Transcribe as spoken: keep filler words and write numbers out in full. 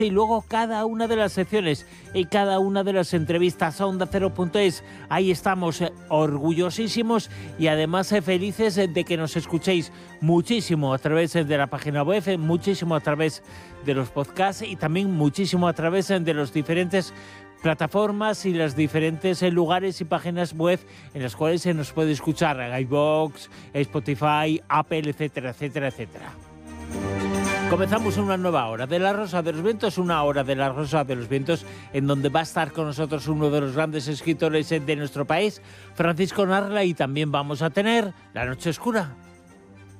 y luego cada una de las secciones y cada una de las entrevistas a Onda Cero punto es. Ahí estamos eh, orgullosísimos y además eh, felices eh, de que nos escuchéis muchísimo a través eh, de la página web, eh, muchísimo a través de los podcasts y también muchísimo a través eh, de los diferentes plataformas y los diferentes eh, lugares y páginas web en las cuales se nos puede escuchar, iVoox, Spotify, Apple, etcétera, etcétera, etcétera. Comenzamos una nueva hora de La Rosa de los Vientos, una hora de La Rosa de los Vientos, en donde va a estar con nosotros uno de los grandes escritores de nuestro país, Francisco Narla, y también vamos a tener La Noche Oscura.